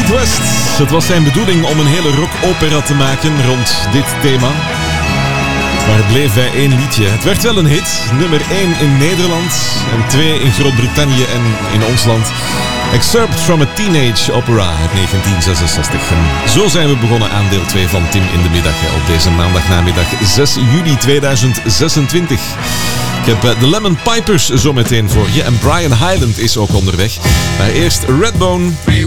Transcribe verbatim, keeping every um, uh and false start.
West. Het was zijn bedoeling om een hele rock-opera te maken rond dit thema. Maar het bleef bij één liedje. Het werd wel een hit. Nummer één in Nederland en twee in Groot-Brittannië en in ons land. Excerpt from a Teenage Opera uit negentien zesenzestig. En zo zijn we begonnen aan deel twee van Tim in de Middag op deze maandagnamiddag zes juli tweeduizend zesentwintig. Ik heb de Lemon Pipers zo meteen voor je en Brian Hyland is ook onderweg. Maar eerst Redbone.